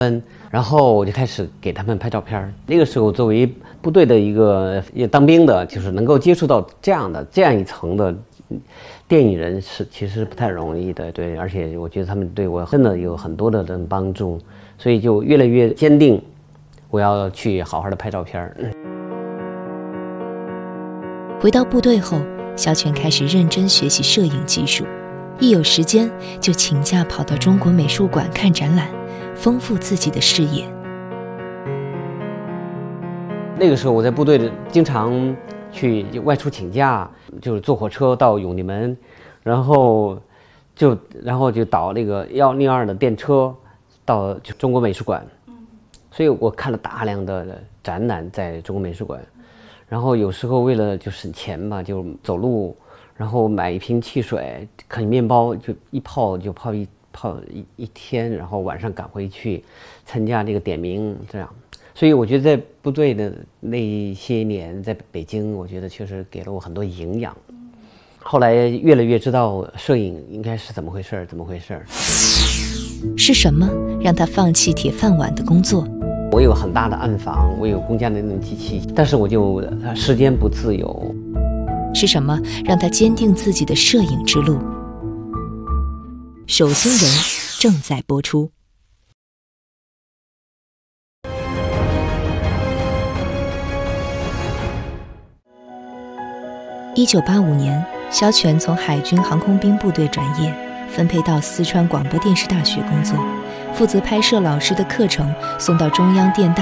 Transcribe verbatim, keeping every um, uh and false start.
然后我就开始给他们拍照片。那个时候，作为部队的一个也当兵的，就是能够接触到这样的这样一层的电影人是其实不太容易的，对，而且我觉得他们对我真的有很多的人帮助，所以就越来越坚定，我要去好好的拍照片。 回到部队后，肖全开始认真学习摄影技术，一有时间就请假跑到中国美术馆看展览，丰富自己的视野。 那个时候我在部队的经常去外出请假，就是坐火车到永定门，然后就然后就倒那个幺零二的电车到中国美术馆，所以我看了大量的展览在中国美术馆。然后有时候为了就省钱嘛，就走路，然后买一瓶汽水，啃面包，就一泡就泡一泡一一天，然后晚上赶回去参加这个点名，这样。所以我觉得在部队的那些年，在北京，我觉得确实给了我很多营养。后来越来越知道摄影应该是怎么回事，怎么回事。 是什么让他放弃铁饭碗的工作？ 我有很大的暗房，我有公家的那种机器，但是我就时间不自由。 是什么让他坚定自己的摄影之路？守心人正在播出。一九八五年，肖全从海军航空兵部队转业，分配到四川广播电视大学工作，负责拍摄老师的课程送到中央电大